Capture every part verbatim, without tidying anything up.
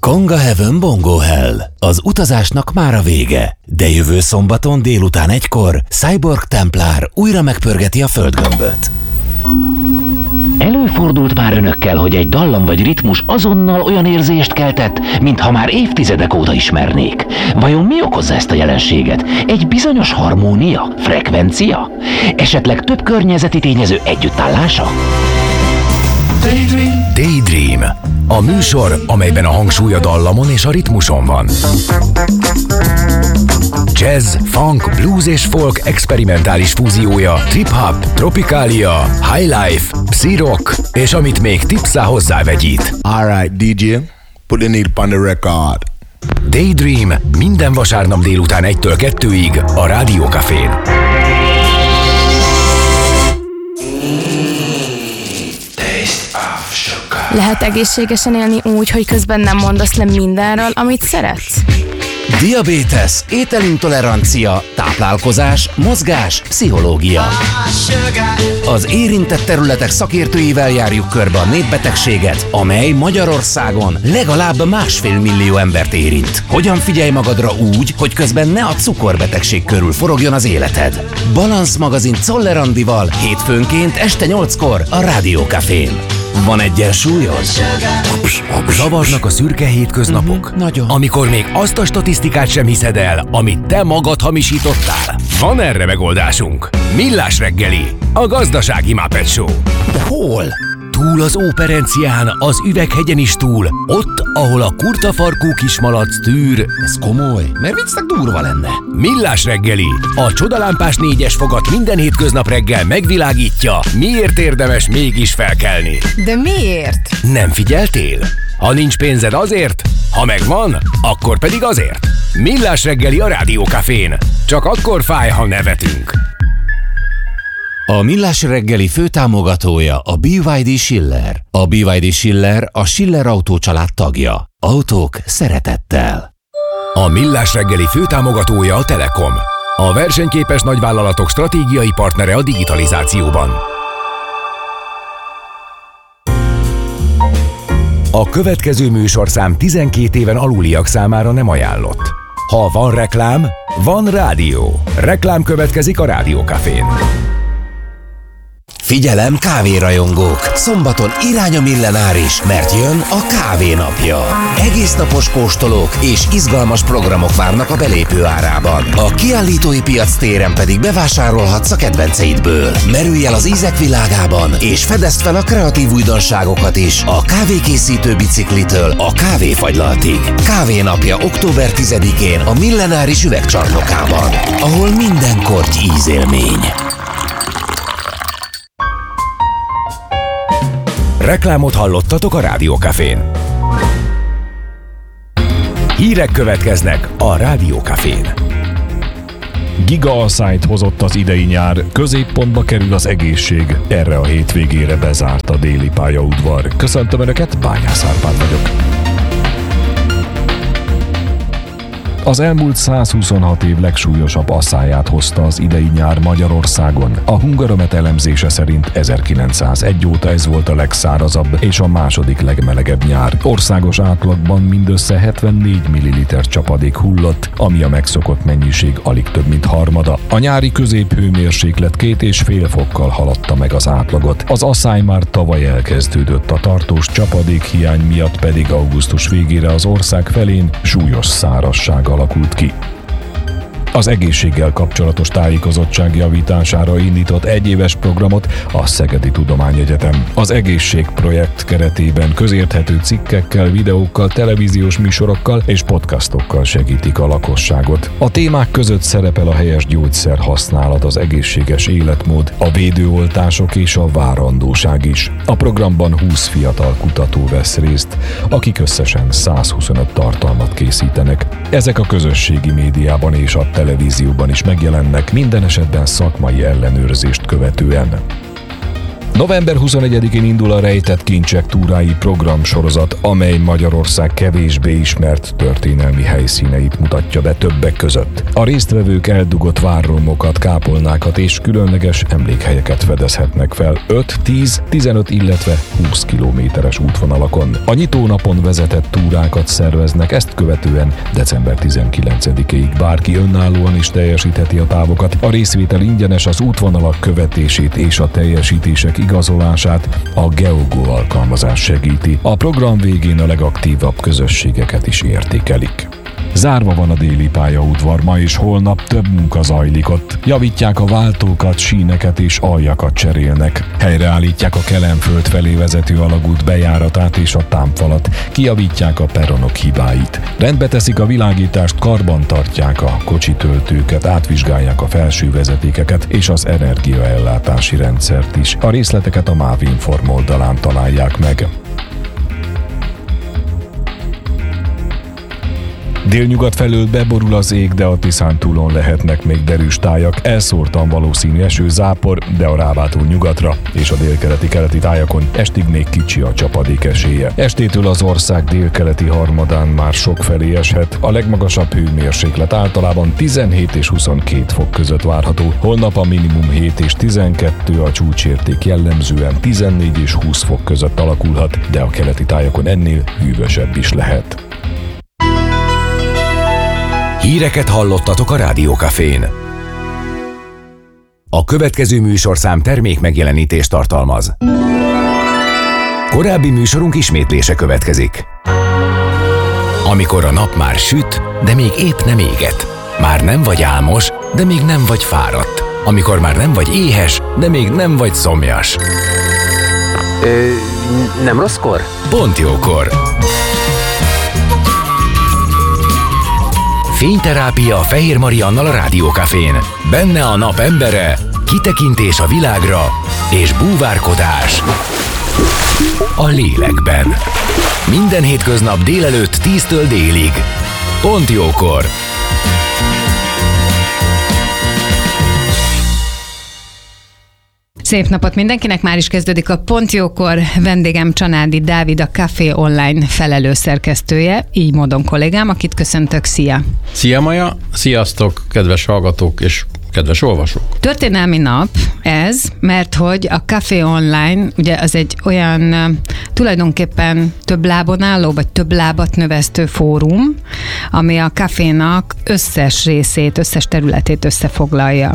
Konga Heaven Bongo Hell. Az utazásnak már a vége, de jövő szombaton délután egykor Cyborg Templár újra megpörgeti a földgömböt. Előfordult már önökkel, hogy egy dallam vagy ritmus azonnal olyan érzést keltett, mintha már évtizedek óta ismernék. Vajon mi okozza ezt a jelenséget? Egy bizonyos harmónia? Frekvencia? Esetleg több környezeti tényező együttállása? Daydream. Daydream. A műsor, amelyben a hangsúly a dallamon és a ritmuson van. Jazz, funk, blues és folk experimentális fúziója, trip-hop, tropikália, highlife, psi-rock, és amit még tipszá hozzávegyít. Alright, dé dzsé, put the needle on the record. Daydream minden vasárnap délután egytől kettőig a Rádió Cafén. Lehet egészségesen élni úgy, hogy közben nem mondasz le mindenről, amit szeretsz? Diabétesz, ételintolerancia, táplálkozás, mozgás, pszichológia. Az érintett területek szakértőivel járjuk körbe a népbetegséget, amely Magyarországon legalább másfél millió embert érint. Hogyan figyelj magadra úgy, hogy közben ne a cukorbetegség körül forogjon az életed? Balansz magazin Czoller Andival hétfőnként este nyolckor a Rádió Cafén. Van egyensúlyod? Zavarnak a szürke hétköznapok? Mm-hmm, nagyon. Amikor még azt a statisztikát sem hiszed el, amit te magad hamisítottál? Van erre megoldásunk. Millás reggeli, a gazdasági Muppet Show. De hol? Túl az Óperencián, az Üveghegyen is túl, ott, ahol a kurtafarkú kismalac tűr. Ez komoly, mert viccnek durva lenne. Millás reggeli, a csodalámpás négyes fogat minden hétköznap reggel megvilágítja, miért érdemes mégis felkelni. De miért? Nem figyeltél? Ha nincs pénzed azért, ha megvan, akkor pedig azért. Millás reggeli a Rádió Cafén. Csak akkor fáj, ha nevetünk. A Millás reggeli főtámogatója a bé vé dé Schiller. A bé vé dé Schiller a Schiller Autó család tagja. Autók szeretettel. A Millás reggeli főtámogatója a Telekom. A versenyképes nagyvállalatok stratégiai partnere a digitalizációban. A következő műsorszám tizenkét éven aluliak számára nem ajánlott. Ha van reklám, van rádió. Reklám következik a Rádió Cafén. Figyelem, kávérajongók! Szombaton irány a millenáris, mert jön a kávé napja. Egész napos kóstolók és izgalmas programok várnak a belépő árában. A kiállítói piac téren pedig bevásárolhatsz a kedvenceidből. Merülj el az ízek világában, és fedezd fel a kreatív újdonságokat is a kávékészítő biciklitől a kávéfagylaltig. Kávé napja október tizedikén a millenáris üvegcsarnokában, ahol minden korty ízélmény. Reklámot hallottatok a Rádió Cafén. Hírek következnek a Rádió Cafén. Giga asszályt hozott az idei nyár, középpontba kerül az egészség. Erre a hétvégére bezárt a déli pályaudvar. Köszöntöm Önöket, Bányász Árpád vagyok. Az elmúlt százhuszonhat év legsúlyosabb asszályát hozta az idei nyár Magyarországon. A Hungaromet elemzése szerint ezerkilencszázegy óta ez volt a legszárazabb és a második legmelegebb nyár. Országos átlagban mindössze hetvennégy milliliter csapadék hullott, ami a megszokott mennyiség alig több mint harmada. A nyári középhőmérséklet két és fél fokkal haladta meg az átlagot. Az asszály már tavaly elkezdődött, a tartós csapadékhiány miatt pedig augusztus végére az ország felén súlyos szárazság alakult ki. Az egészséggel kapcsolatos tájékozottság javítására indított egyéves programot a Szegedi Tudományegyetem. Az egészségprojekt keretében közérthető cikkekkel, videókkal, televíziós műsorokkal és podcastokkal segítik a lakosságot. A témák között szerepel a helyes gyógyszer használat, az egészséges életmód, a védőoltások és a várandóság is. A programban húsz fiatal kutató vesz részt, akik összesen százhuszonöt tartalmat készítenek. Ezek a közösségi médiában és a televízióban is megjelennek, minden esetben szakmai ellenőrzést követően. november huszonegyedikén indul a Rejtett Kincsek túrái programsorozat, amely Magyarország kevésbé ismert történelmi helyszíneit mutatja be többek között. A résztvevők eldugott várromokat, kápolnákat és különleges emlékhelyeket fedezhetnek fel öt, tíz, tizenöt, illetve húsz kilométeres útvonalakon. A nyitónapon vezetett túrákat szerveznek, ezt követően december tizenkilencedikéig bárki önállóan is teljesítheti a távokat. A részvétel ingyenes, az útvonalak követését és a teljesítések igazolását a Geogo alkalmazás segíti. A program végén a legaktívabb közösségeket is értékelik. Zárva van a déli pályaudvar, ma és holnap több munka zajlik ott. Javítják a váltókat, síneket és aljakat cserélnek. Helyreállítják a Kelenföld felé vezető alagút bejáratát és a támfalat. Kijavítják a peronok hibáit. Rendbe teszik a világítást, karban tartják a kocsitöltőket, átvizsgálják a felső vezetékeket és az energiaellátási rendszert is. A részleteket a MÁV Inform oldalán találják meg. Délnyugat felől beborul az ég, de a Tiszántúlon lehetnek még derűs tájak. Elszórtan valószínű esőzápor, de a Rábától nyugatra és a délkeleti-keleti tájakon estig még kicsi a csapadék esélye. Estétől az ország délkeleti harmadán már sokfelé eshet. A legmagasabb hőmérséklet általában tizenhét és huszonkét fok között várható. Holnap a minimum hét és tizenkettő, a csúcsérték jellemzően tizennégy és húsz fok között alakulhat, de a keleti tájakon ennél hűvösebb is lehet. Híreket hallottatok a Rádió Cafén. A következő műsorszám termék megjelenítést tartalmaz. Korábbi műsorunk ismétlése következik. Amikor a nap már süt, de még épp nem éget. Már nem vagy álmos, de még nem vagy fáradt. Amikor már nem vagy éhes, de még nem vagy szomjas. Ö, nem rosszkor? Pont jókor. Fényterápia Fehér Mariannal a Rádió Cafén. Benne a nap embere, kitekintés a világra és búvárkodás a lélekben. Minden hétköznap délelőtt tíztől délig. Pont jókor. Szép napot mindenkinek, már is kezdődik a Pont Jókor. Vendégem Csanádi Dávid, a Café Online felelős szerkesztője, így módon kollégám, akit köszöntök. Szia! Szia Maja, sziasztok, kedves hallgatók és kedves olvasók! Történelmi nap ez, mert hogy a Café Online ugye az egy olyan tulajdonképpen több lábon álló, vagy több lábat növesztő fórum, ami a kafénak összes részét, összes területét összefoglalja.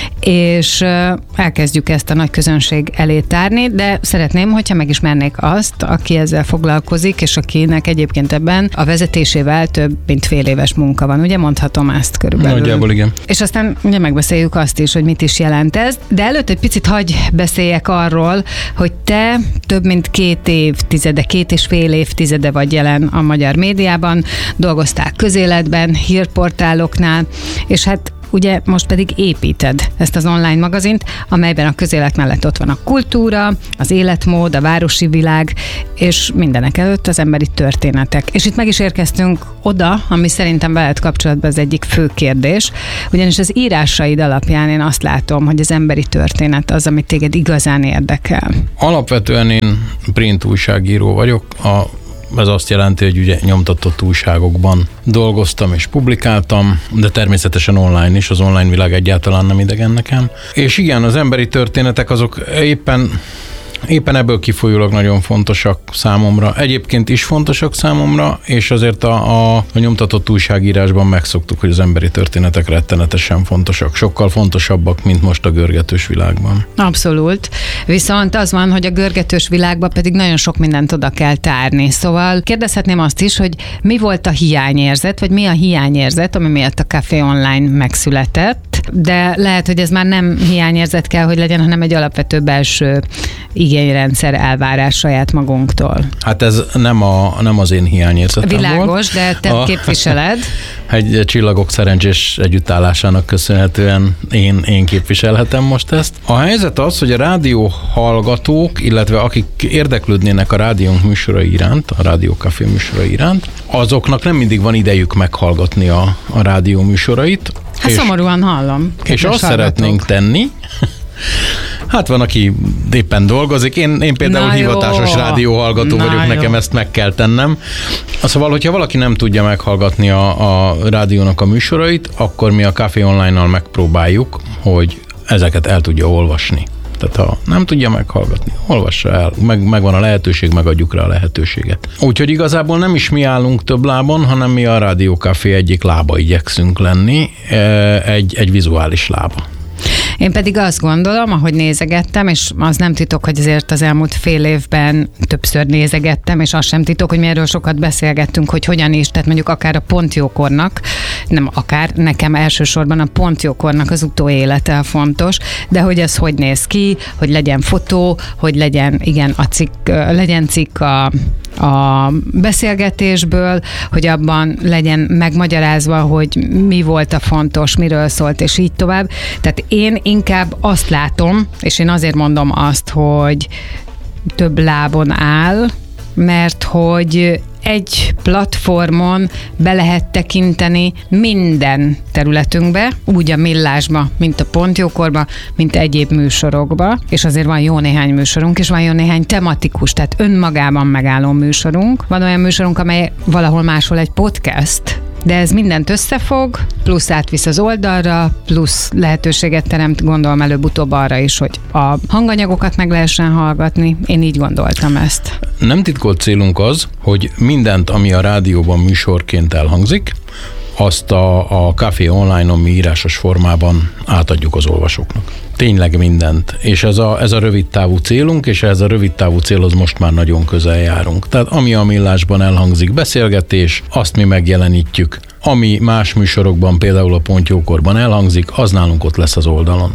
És elkezdjük ezt a nagy közönség elé tárni, de szeretném, hogyha megismernék azt, aki ezzel foglalkozik, és akinek egyébként ebben a vezetésével több mint fél éves munka van. Ugye mondhatom ezt körülbelül? Nagyjából igen. És aztán ugye megbeszéljük azt is, hogy mit is jelent ez, de előtt egy picit hagyj beszéljek arról, hogy te több mint két évtizede, két és fél évtizede vagy jelen a magyar médiában, dolgoztál közéletben, hírportáloknál, és hát ugye most pedig építed ezt az online magazint, amelyben a közélet mellett ott van a kultúra, az életmód, a városi világ, és mindenek előtt az emberi történetek. És itt meg is érkeztünk oda, ami szerintem veled kapcsolatban az egyik fő kérdés, ugyanis az írásaid alapján én azt látom, hogy az emberi történet az, amit téged igazán érdekel. Alapvetően én print újságíró vagyok, a Ez azt jelenti, hogy ugye nyomtatott újságokban dolgoztam és publikáltam, de természetesen online is, az online világ egyáltalán nem idegen nekem. És igen, az emberi történetek azok éppen Éppen ebből kifolyólag nagyon fontosak számomra. Egyébként is fontosak számomra, és azért a, a, a nyomtatott újságírásban megszoktuk, hogy az emberi történetek rettenetesen fontosak. Sokkal fontosabbak, mint most a görgetős világban. Abszolút. Viszont az van, hogy a görgetős világban pedig nagyon sok mindent oda kell tárni. Szóval kérdezhetném azt is, hogy mi volt a hiányérzet, vagy mi a hiányérzet, ami miatt a Café Online megszületett, de lehet, hogy ez már nem hiányérzet kell, hogy legyen, hanem egy alapvető belső igényrendszer, elvárás saját magunktól. Hát ez nem, a, nem az én hiányérzetem volt. Világos, de te a, képviseled. Egy Csillagok szerencsés együttállásának köszönhetően én, én képviselhetem most ezt. A helyzet az, hogy a rádió hallgatók, illetve akik érdeklődnének a rádiónk műsorai iránt, a Rádió Café műsorai iránt, azoknak nem mindig van idejük meghallgatni a, a rádió műsorait. Hát és, szomorúan hallom. És azt hallgatók. Szeretnénk tenni, Hát van, aki éppen dolgozik. Én, én például Na hivatásos jó. rádióhallgató Na vagyok, jó. nekem ezt meg kell tennem. Szóval, hogyha valaki nem tudja meghallgatni a, a rádiónak a műsorait, akkor mi a Café Online-nal megpróbáljuk, hogy ezeket el tudja olvasni. Tehát ha nem tudja meghallgatni, olvassa el, meg, megvan a lehetőség, megadjuk rá a lehetőséget. Úgyhogy igazából nem is mi állunk több lábon, hanem mi a Rádió Café egyik lába igyekszünk lenni, egy, egy vizuális lába. Én pedig azt gondolom, ahogy nézegettem, és az nem titok, hogy azért az elmúlt fél évben többször nézegettem, és az sem titok, hogy mi erről sokat beszélgettünk, hogy hogyan is, tehát mondjuk akár a Pontjókornak, nem akár, nekem elsősorban a Pontjókornak az utóélete fontos, de hogy ez hogy néz ki, hogy legyen fotó, hogy legyen, igen, a cikk, legyen cikk a a beszélgetésből, hogy abban legyen megmagyarázva, hogy mi volt a fontos, miről szólt, és így tovább. Tehát én inkább azt látom, és én azért mondom azt, hogy több lábon áll, mert hogy egy platformon be lehet tekinteni minden területünkbe, úgy a Millásba, mint a Pontjókorba, mint egyéb műsorokba, és azért van jó néhány műsorunk, és van jó néhány tematikus, tehát önmagában megálló műsorunk. Van olyan műsorunk, amely valahol máshol egy podcast, de ez mindent összefog, plusz átvisz az oldalra, plusz lehetőséget teremt, gondolom előbb-utóbb arra is, hogy a hanganyagokat meg lehessen hallgatni. Én így gondoltam ezt. Nem titkolt célunk az, hogy mindent, ami a rádióban műsorként elhangzik, azt a, a Café Online-on mi írásos formában átadjuk az olvasóknak. Tényleg mindent. És ez a, ez a rövid távú célunk, és ez a rövid távú célhoz most már nagyon közel járunk. Tehát ami a Millásban elhangzik beszélgetés, azt mi megjelenítjük. Ami más műsorokban, például a Pontjókorban elhangzik, az nálunk ott lesz az oldalon.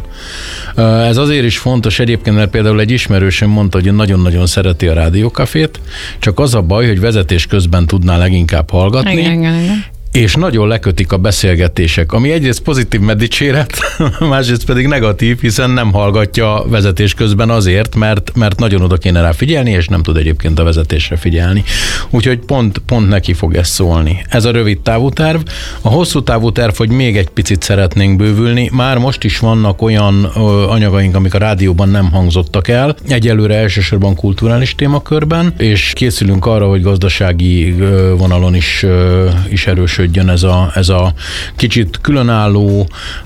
Ez azért is fontos egyébként, mert például egy ismerősöm mondta, hogy nagyon-nagyon szereti a rádiókafét, csak az a baj, hogy vezetés közben tudná leginkább hallgatni, Igen, igen, igen. és nagyon lekötik a beszélgetések, ami egyrészt pozitív medicséret, másrészt pedig negatív, hiszen nem hallgatja vezetés közben azért, mert, mert nagyon oda kéne rá figyelni, és nem tud egyébként a vezetésre figyelni. Úgyhogy pont, pont neki fog ez szólni. Ez a rövid távú terv. A hosszú távú terv, hogy még egy picit szeretnénk bővülni. Már most is vannak olyan ö, anyagaink, amik a rádióban nem hangzottak el. Egyelőre elsősorban kulturális témakörben, és készülünk arra, hogy gazdasági ö, vonalon is, ö, is erős jön ez a, ez a kicsit különálló,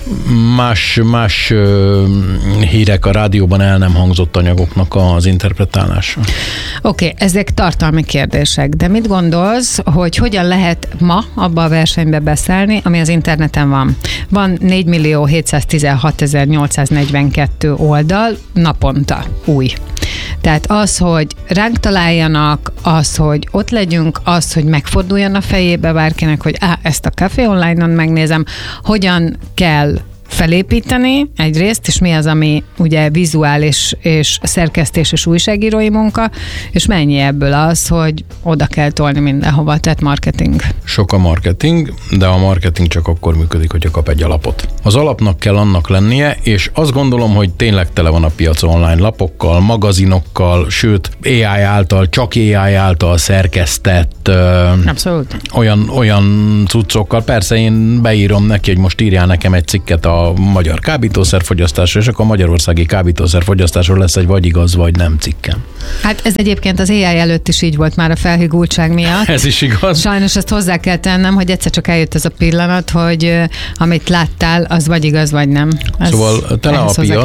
más, más hírek a rádióban el nem hangzott anyagoknak az interpretálása. Oké, okay, ezek tartalmi kérdések, de mit gondolsz, hogy hogyan lehet ma abba a versenybe beszállni, ami az interneten van? Van négymillió hétszáztizenhatezer-nyolcszáznegyvenkettő oldal naponta, új. Tehát az, hogy ránk találjanak, az, hogy ott legyünk, az, hogy megforduljon a fejébe bárkinek, hogy á, ezt a Café Online-on megnézem, hogyan kell felépíteni egyrészt, és mi az, ami ugye vizuális és szerkesztés és újságírói munka, és mennyi ebből az, hogy oda kell tolni mindenhova, tehát marketing. Sok a marketing, de a marketing csak akkor működik, hogyha kap egy alapot. Az alapnak kell annak lennie, és azt gondolom, hogy tényleg tele van a piac online lapokkal, magazinokkal, sőt á i által, csak á i által szerkesztett Abszolút. olyan, olyan cuccokkal. Persze én beírom neki, hogy most írjál nekem egy cikket a magyar kábítószerfogyasztásról, és akkor a magyarországi kábítószerfogyasztásról lesz egy vagy igaz, vagy nem cikkem. Hát ez egyébként az á i előtt is így volt már a felhigultság miatt. Ez is igaz. Sajnos ezt hozzá kell tennem, hogy egyszer csak eljött ez a pillanat, hogy amit láttál, az vagy igaz, vagy nem. Ez, szóval tele a piac,